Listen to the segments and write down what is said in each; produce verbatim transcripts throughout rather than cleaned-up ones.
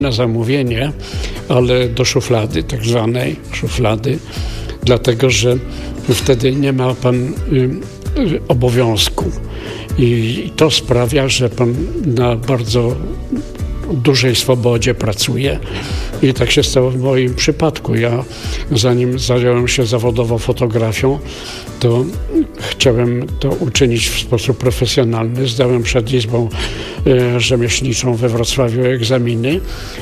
na zamówienie, ale do szuflady, tak zwanej szuflady, dlatego że wtedy nie ma pan y, y, obowiązku. I to sprawia, że pan na bardzo dużej swobodzie pracuje. I tak się stało w moim przypadku. Ja, zanim zająłem się zawodowo fotografią, to chciałem to uczynić w sposób profesjonalny. Zdałem przed Izbą e, Rzemieślniczą we Wrocławiu egzaminy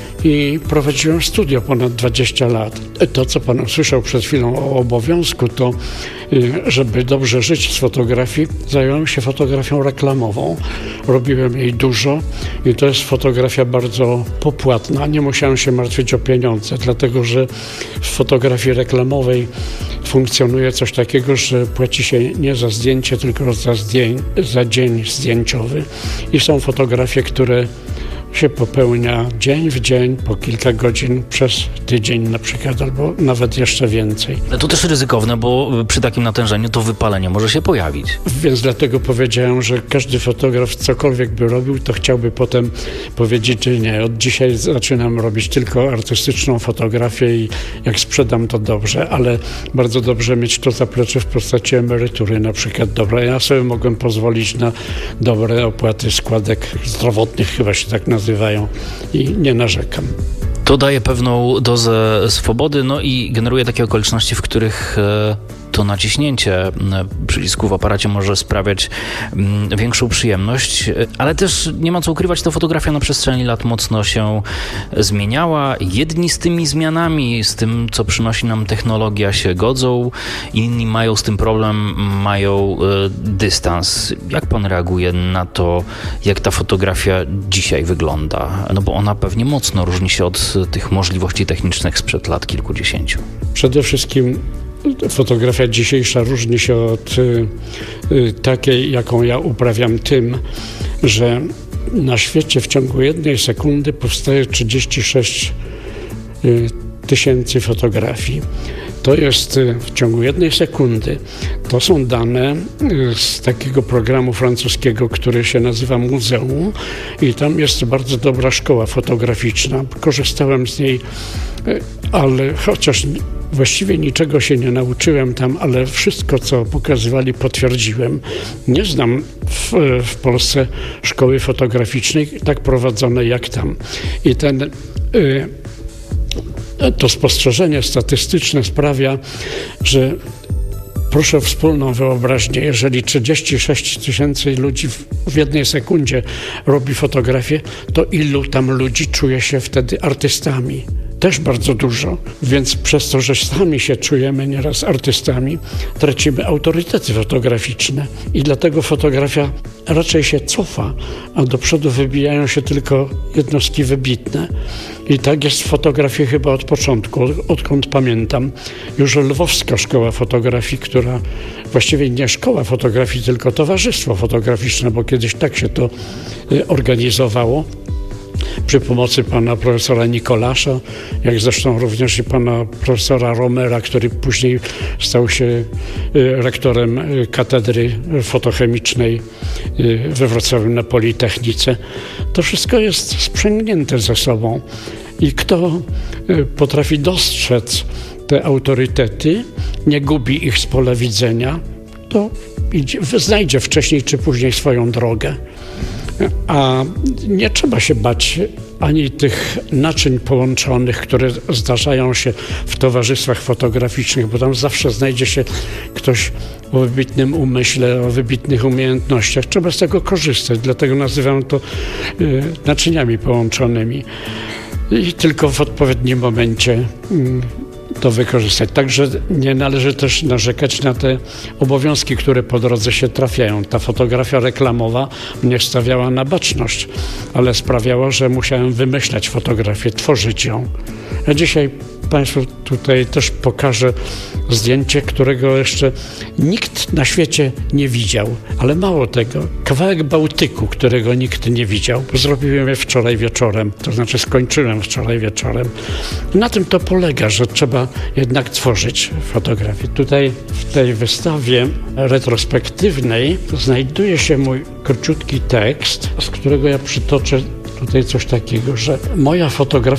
i prowadziłem studio ponad dwadzieścia lat. To, co pan usłyszał przed chwilą o obowiązku, to e, żeby dobrze żyć z fotografii, zająłem się fotografią reklamową. Robiłem jej dużo i to jest fotografia bardzo popłatna. Nie musiałem się martwić o pieniądze, dlatego że w fotografii reklamowej funkcjonuje coś takiego, że płaci się nie za zdjęcie, tylko za, zdję- za dzień zdjęciowy. I są fotografie, które się popełnia dzień w dzień, po kilka godzin przez tydzień na przykład, albo nawet jeszcze więcej. To też ryzykowne, bo przy takim natężeniu to wypalenie może się pojawić. Więc dlatego powiedziałem, że każdy fotograf cokolwiek by robił, to chciałby potem powiedzieć, że nie, od dzisiaj zaczynam robić tylko artystyczną fotografię i jak sprzedam, to dobrze, ale bardzo dobrze mieć to zaplecze w postaci emerytury na przykład. Dobra, ja sobie mogłem pozwolić na dobre opłaty składek zdrowotnych, chyba się tak nazywają, i nie narzekam. To daje pewną dozę swobody, no i generuje takie okoliczności, w których to naciśnięcie przycisku w aparacie może sprawiać większą przyjemność, ale też nie ma co ukrywać, ta fotografia na przestrzeni lat mocno się zmieniała. Jedni z tymi zmianami, z tym, co przynosi nam technologia, się godzą, inni mają z tym problem, mają dystans. Jak pan reaguje na to, jak ta fotografia dzisiaj wygląda? No bo ona pewnie mocno różni się od tych możliwości technicznych sprzed lat kilkudziesięciu. Przede wszystkim fotografia dzisiejsza różni się od y, y, takiej, jaką ja uprawiam, tym, że na świecie w ciągu jednej sekundy powstaje trzydzieści sześć y, tysięcy fotografii. To jest y, w ciągu jednej sekundy. To są dane y, z takiego programu francuskiego, który się nazywa Muzeum i tam jest bardzo dobra szkoła fotograficzna. Korzystałem z niej, y, ale chociaż właściwie niczego się nie nauczyłem tam, ale wszystko, co pokazywali, potwierdziłem. Nie znam w, w Polsce szkoły fotograficznej tak prowadzonej jak tam. I ten, y, to spostrzeżenie statystyczne sprawia, że proszę o wspólną wyobraźnię, jeżeli trzydzieści sześć tysięcy ludzi w, w jednej sekundzie robi fotografię, to ilu tam ludzi czuje się wtedy artystami? Też bardzo dużo, więc przez to, że sami się czujemy nieraz artystami, tracimy autorytety fotograficzne i dlatego fotografia raczej się cofa, a do przodu wybijają się tylko jednostki wybitne. I tak jest w fotografii chyba od początku, odkąd pamiętam. Już Lwowska Szkoła Fotografii, która właściwie nie szkoła fotografii, tylko towarzystwo fotograficzne, bo kiedyś tak się to organizowało, przy pomocy pana profesora Nikolasza, jak zresztą również i pana profesora Romera, który później stał się rektorem katedry fotochemicznej we Wrocławiu na Politechnice. To wszystko jest sprzęgnięte ze sobą i kto potrafi dostrzec te autorytety, nie gubi ich z pola widzenia, to idzie, znajdzie wcześniej czy później swoją drogę. A nie trzeba się bać ani tych naczyń połączonych, które zdarzają się w towarzystwach fotograficznych, bo tam zawsze znajdzie się ktoś o wybitnym umyśle, o wybitnych umiejętnościach. Trzeba z tego korzystać, dlatego nazywam to y, naczyniami połączonymi. I tylko w odpowiednim momencie y, to wykorzystać. Także nie należy też narzekać na te obowiązki, które po drodze się trafiają. Ta fotografia reklamowa mnie stawiała na baczność, ale sprawiała, że musiałem wymyślać fotografię, tworzyć ją. A dzisiaj Państwu tutaj też pokażę zdjęcie, którego jeszcze nikt na świecie nie widział. Ale mało tego, kawałek Bałtyku, którego nikt nie widział. Zrobiłem je wczoraj wieczorem, to znaczy skończyłem wczoraj wieczorem. Na tym to polega, że trzeba jednak tworzyć fotografię. Tutaj w tej wystawie retrospektywnej znajduje się mój króciutki tekst, z którego ja przytoczę tutaj coś takiego, że moja fotografia